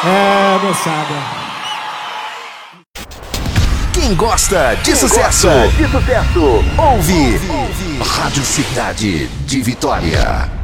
É, moçada. Quem gosta de sucesso, ouve Rádio Cidade de Vitória.